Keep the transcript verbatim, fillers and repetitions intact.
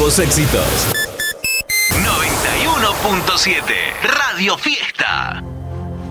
nuevos éxitos. noventa y uno punto siete Radio Fiesta.